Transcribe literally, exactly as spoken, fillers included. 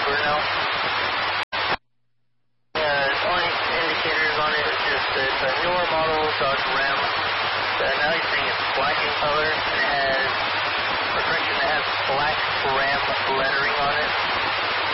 number now. Uh, the only indicators on it is just that it's a newer model Dodge Ram. Uh, now he's saying it's black in color, and it has, for correction, it has black Ram lettering on it.